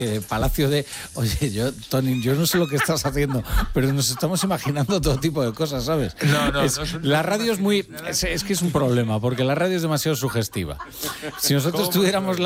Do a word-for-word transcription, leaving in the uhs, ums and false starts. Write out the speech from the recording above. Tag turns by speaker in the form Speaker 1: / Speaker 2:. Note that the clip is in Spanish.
Speaker 1: Eh, Palacio de... Oye, yo, Tony, yo no sé lo que estás haciendo, pero nos estamos imaginando todo tipo de cosas, ¿sabes?
Speaker 2: No, no,
Speaker 1: es,
Speaker 2: no es un-
Speaker 1: la radio es muy... Es, es que es un problema, porque la radio es demasiado sugestiva. Si nosotros tuviéramos la